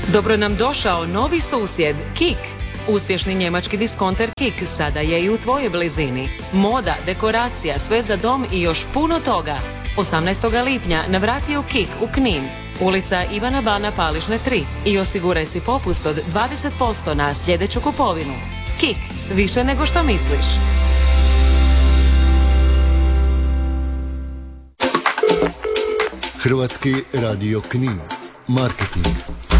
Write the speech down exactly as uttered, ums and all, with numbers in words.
Dobro nam došao novi susjed, Kik. Uspješni njemački diskonter Kik sada je i u tvojoj blizini. Moda, dekoracija, sve za dom i još puno toga. osamnaestog lipnja na vrati u Kik u Knin. Ulica Ivana Bana Pališne tri i osiguraj si popust od dvadeset posto na sljedeću kupovinu. Kik, više nego što misliš. Hrvatski radio Knin. Marketing.